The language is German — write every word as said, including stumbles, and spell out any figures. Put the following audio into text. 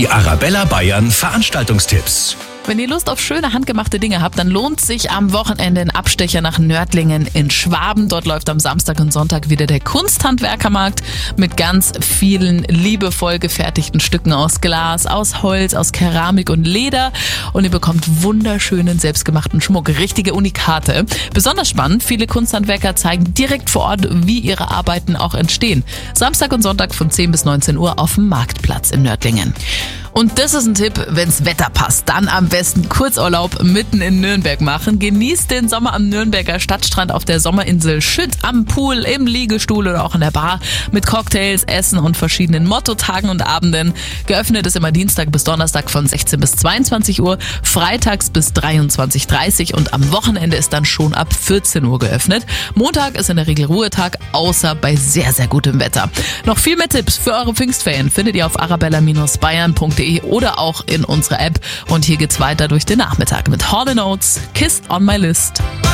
Die Arabella Bayern Veranstaltungstipps. Wenn ihr Lust auf schöne handgemachte Dinge habt, dann lohnt sich am Wochenende ein Abstecher nach Nördlingen in Schwaben. Dort läuft am Samstag und Sonntag wieder der Kunsthandwerkermarkt mit ganz vielen liebevoll gefertigten Stücken aus Glas, aus Holz, aus Keramik und Leder. Und ihr bekommt wunderschönen, selbstgemachten Schmuck, richtige Unikate. Besonders spannend, viele Kunsthandwerker zeigen direkt vor Ort, wie ihre Arbeiten auch entstehen. Samstag und Sonntag von zehn bis neunzehn Uhr auf dem Marktplatz in Nördlingen. Und das ist ein Tipp, wenn's Wetter passt, dann am besten Kurzurlaub mitten in Nürnberg machen. Genießt den Sommer am Nürnberger Stadtstrand auf der Sommerinsel Schütt, am Pool, im Liegestuhl oder auch in der Bar mit Cocktails, Essen und verschiedenen Mottotagen und Abenden. Geöffnet ist immer Dienstag bis Donnerstag von sechzehn bis zweiundzwanzig Uhr, freitags bis dreiundzwanzig Uhr dreißig und am Wochenende ist dann schon ab vierzehn Uhr geöffnet. Montag ist in der Regel Ruhetag, außer bei sehr, sehr gutem Wetter. Noch viel mehr Tipps für eure Pfingstferien findet ihr auf arabella Bayern punkt de oder auch in unserer App. Und hier geht's weiter durch den Nachmittag mit Hall and Oates, Kiss on My List.